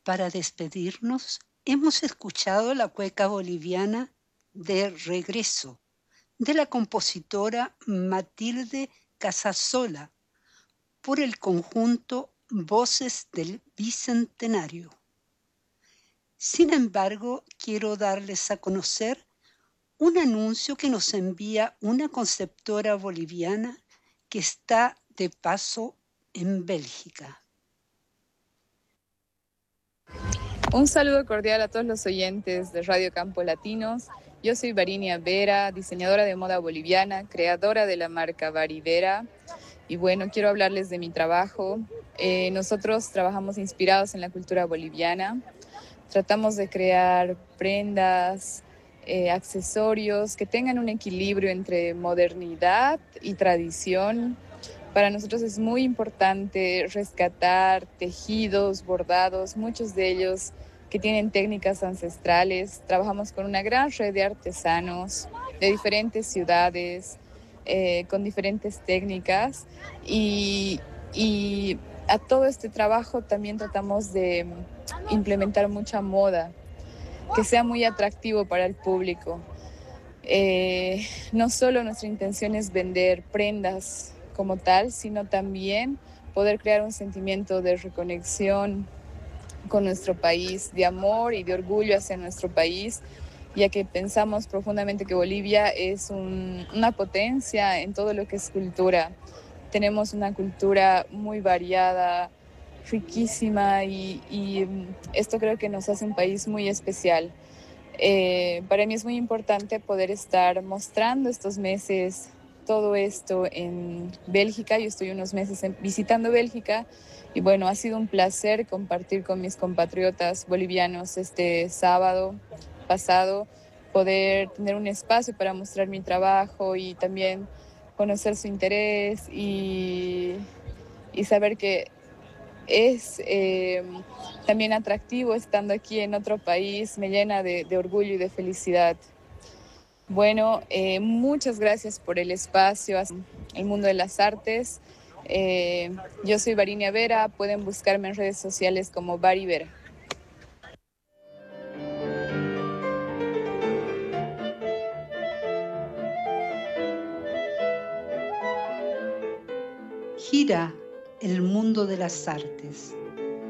Para despedirnos, hemos escuchado la cueca boliviana de Regreso, de la compositora Matilde Casasola, por el conjunto Voces del Bicentenario. Sin embargo, quiero darles a conocer un anuncio que nos envía una conceptora boliviana que está de paso en Bélgica. Un saludo cordial a todos los oyentes de Radio Campo Latinos. Yo soy Varinia Vera, diseñadora de moda boliviana, creadora de la marca Varivera. Y bueno, quiero hablarles de mi trabajo. Nosotros trabajamos inspirados en la cultura boliviana. Tratamos de crear prendas, accesorios que tengan un equilibrio entre modernidad y tradición. Para nosotros es muy importante rescatar tejidos, bordados, muchos de ellos que tienen técnicas ancestrales. Trabajamos con una gran red de artesanos de diferentes ciudades, con diferentes técnicas y a todo este trabajo también tratamos de implementar mucha moda, que sea muy atractivo para el público. No solo nuestra intención es vender prendas como tal, sino también poder crear un sentimiento de reconexión con nuestro país, de amor y de orgullo hacia nuestro país, ya que pensamos profundamente que Bolivia es una potencia en todo lo que es cultura. Tenemos una cultura muy variada, riquísima y esto creo que nos hace un país muy especial. Para mí es muy importante poder estar mostrando estos meses todo esto en Bélgica. Yo estoy unos meses visitando Bélgica y bueno, ha sido un placer compartir con mis compatriotas bolivianos este sábado pasado, poder tener un espacio para mostrar mi trabajo y también conocer su interés y saber que es también atractivo estando aquí en otro país, me llena de orgullo y de felicidad. Bueno, muchas gracias por el espacio, el mundo de las artes. Yo soy Varinia Vera, pueden buscarme en redes sociales como Vari Vera. Gira el mundo de las artes.